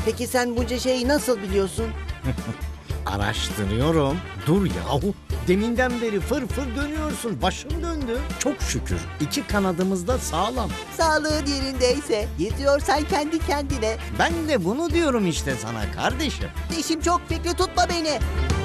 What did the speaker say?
Peki sen bunca şeyi nasıl biliyorsun? Araştırıyorum. Dur yahu. Deminden beri fır fır dönüyorsun. Başım döndü. Çok şükür 2 kanadımız da sağlam. Sağlığın yerindeyse geziyorsan kendi kendine. Ben de bunu diyorum işte sana kardeşim. İşim çok, Fikri, tutma beni.